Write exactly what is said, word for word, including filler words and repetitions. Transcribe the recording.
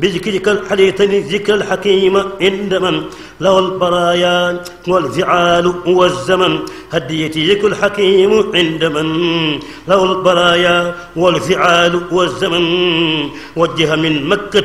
بذكرك الحديث ذكر الحكيم عند من له البرايا والفعال والزمن هديتي ذكر الحكيم عند من له البرايا والفعال والزمن وجه من مكة